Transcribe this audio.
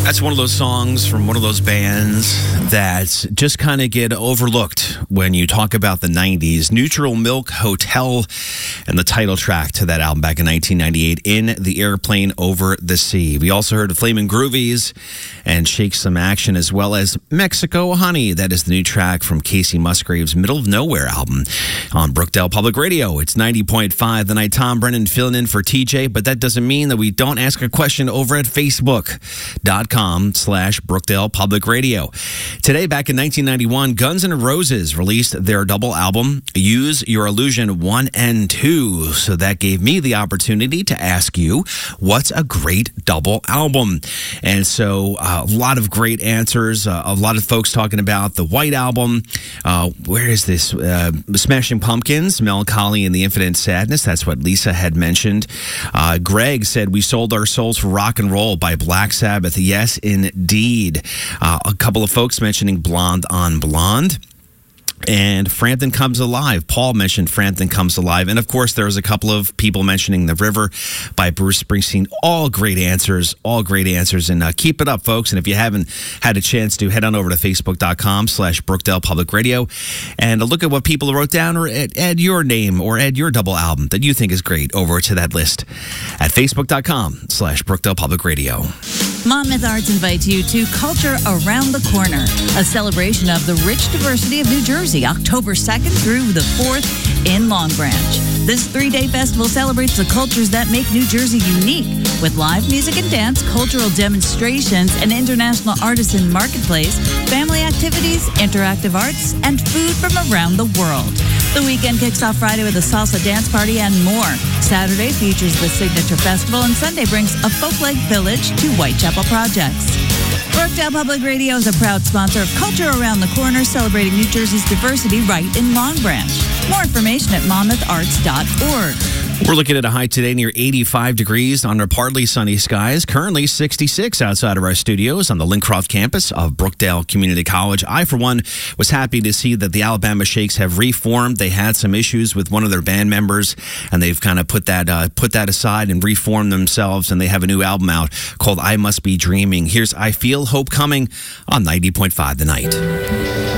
That's one of those songs from one of those bands that just kind of get overlooked when you talk about the 90s. Neutral Milk Hotel, and the title track to that album back in 1998, In the Airplane Over the Sea. We also heard Flamin' Groovies and Shake Some Action, as well as Mexico Honey. That is the new track from Casey Musgrave's Middle of Nowhere album on Brookdale Public Radio. It's 90.5 The Night. Tom Brennan filling in for TJ, but that doesn't mean that we don't ask a question over at Facebook.com/Brookdale Public Radio. Today, back in 1991, Guns N' Roses released their double album, Use Your Illusion 1 and 2. So that gave me the opportunity to ask you, what's a great double album? And so a lot of great answers. A lot of folks talking about the White Album. Where is this? Smashing Pumpkins, Melancholy and the Infinite Sadness. That's what Lisa had mentioned. Greg said, We Sold Our Souls for Rock and Roll by Black Sabbath. Yes, indeed. A couple of folks mentioning Blonde on Blonde. And Frampton Comes Alive. Paul mentioned Frampton Comes Alive. And, of course, there was a couple of people mentioning The River by Bruce Springsteen. All great answers. And keep it up, folks. And if you haven't had a chance to, head on over to Facebook.com/Brookdale Public Radio and look at what people wrote down, or add your name or add your double album that you think is great over to that list at Facebook.com/Brookdale Public Radio. Monmouth Arts invites you to Culture Around the Corner, a celebration of the rich diversity of New Jersey, October 2nd through the 4th in Long Branch. This 3-day festival celebrates the cultures that make New Jersey unique, with live music and dance, cultural demonstrations, an international artisan marketplace, family activities, interactive arts, and food from around the world. The weekend kicks off Friday with a salsa dance party and more. Saturday features the Signature Festival, and Sunday brings a folk lake village to Whitechapel Projects. Brookdale Public Radio is a proud sponsor of Culture Around the Corner, celebrating New Jersey's diversity right in Long Branch. More information at monmoutharts.org. We're looking at a high today near 85 degrees under partly sunny skies. Currently 66 outside of our studios on the Lincroft campus of Brookdale Community College. I, for one, was happy to see that the Alabama Shakes have reformed. They had some issues with one of their band members, and they've kind of put that aside and reformed themselves, and they have a new album out called I Must Be Dreaming. Here's I Feel Hope Coming on 90.5 The Night.